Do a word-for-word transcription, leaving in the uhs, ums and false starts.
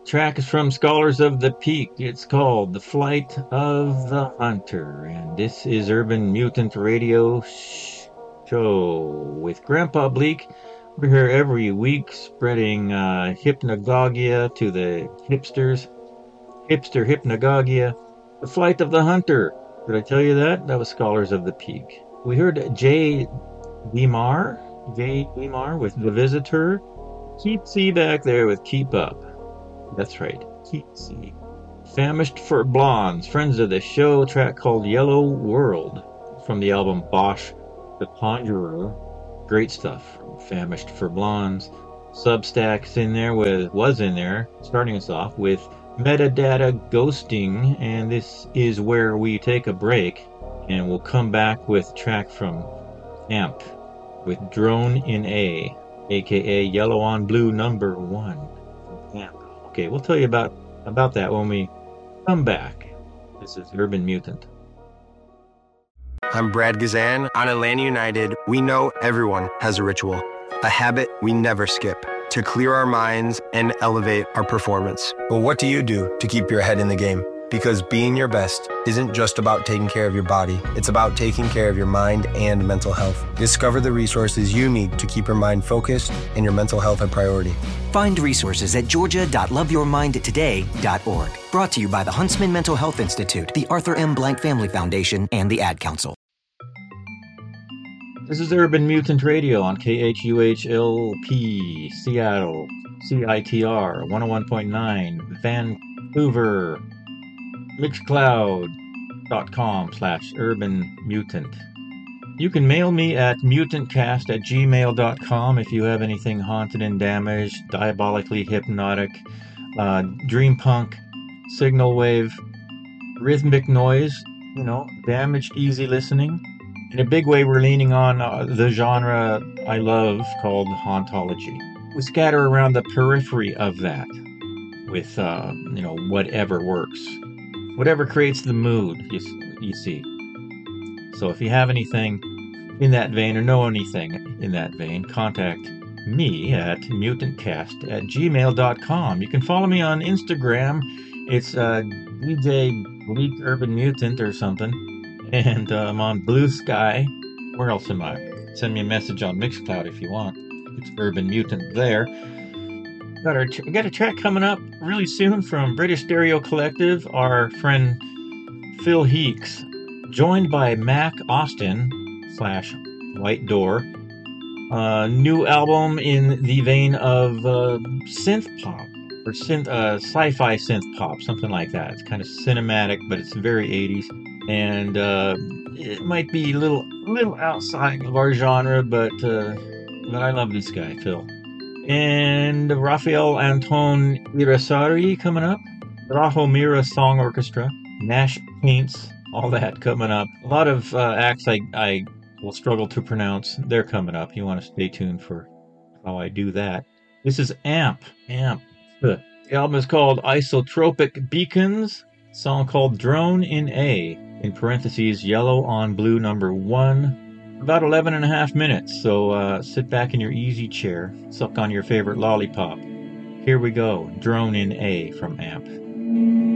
Track is from Scholars of the Peak. It's called The Flight of the Hunter. And this is Urban Mutant Radio Show with Grandpa Bleak. We're here every week spreading uh, hypnagogia to the hipsters. Hipster hypnagogia. The Flight of the Hunter. Did I tell you that? That was Scholars of the Peak. We heard Jay Demar. Jay Demar with The Visitor. Keep C back there with Keep Up. That's right, Keep C. Famished for Blondes, friends of the show, track called Yellow World from the album Bosch the Conjurer. Great stuff from Famished for Blondes. Substack's in there with was in there, starting us off with Metadata Ghosting, and this is where we take a break, and we'll come back with a track from Amp with Drone in A, aka Yellow on Blue number one. Amp. Okay, we'll tell you about about that when we come back. This is Urban Mutant. I'm Brad Gazan. On Atlanta United, we know everyone has a ritual, a habit we never skip, to clear our minds and elevate our performance. But what do you do to keep your head in the game? Because being your best isn't just about taking care of your body. It's about taking care of your mind and mental health. Discover the resources you need to keep your mind focused and your mental health a priority. Find resources at georgia dot love your mind today dot org. Brought to you by the Huntsman Mental Health Institute, the Arthur M. Blank Family Foundation, and the Ad Council. This is Urban Mutant Radio on K H U H L P, Seattle, C I T R, one oh one point nine, Vancouver, mixcloud.com slash urban mutant. You can mail me at mutantcast at gmail dot com if you have anything haunted and damaged, diabolically hypnotic, uh, dream punk, signal wave, rhythmic noise, you know, damaged easy listening. In a big way, we're leaning on uh, the genre I love called hauntology. We scatter around the periphery of that with, uh, you know, whatever works. Whatever creates the mood, you, you see. So if you have anything in that vein or know anything in that vein, contact me at mutantcast at gmail dot com. You can follow me on Instagram. It's uh, D J Bleak Urban Mutant or something. And uh, I'm on Blue Sky. Where else am I? Send me a message on Mixcloud if you want. It's Urban Mutant there. Got our I got a track coming up really soon from British Stereo Collective, our friend Phil Heeks, joined by Mac Austin slash White Door. Uh, new album in the vein of uh, synth pop or synth uh, sci-fi synth pop, something like that. It's kind of cinematic, but it's very eighties, and uh, it might be a little little outside of our genre, but uh, but I love this guy, Phil. And Rafael Anton Irisari coming up. Rahomira Song Orchestra. Nash Paints. All that coming up. A lot of uh, acts I, I will struggle to pronounce. They're coming up. You want to stay tuned for how I do that. This is Amp. Amp. The album is called Isotropic Beacons. Song called Drone in A. In parentheses, Yellow on Blue number one. About eleven and a half minutes, so uh, sit back in your easy chair, suck on your favorite lollipop. Here we go, Drone in A from Amp.